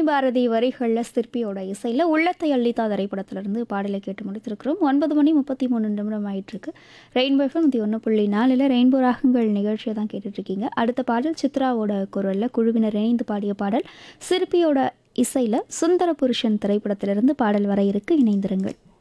பாரதி வரிகளில் சிற்பியோட இசையில் உள்ளத்தை அள்ளித்தா திரைப்படத்திலிருந்து பாடலை கேட்டு முடித்திருக்கிறோம். 9:33 ஆயிட்டிருக்கு. ரெயின்போ எஃப்எம் 101.4 ரெயின்போ ராகங்கள் நிகழ்ச்சியை தான் கேட்டுட்ருக்கீங்க. அடுத்த பாடல் சித்ராவோட குரலில் குழுவினர் இணைந்து பாடிய பாடல். சிற்பியோட இசையில் சுந்தர புருஷன் திரைப்படத்திலிருந்து பாடல் வர இருக்கு. இணைந்திருங்கள்.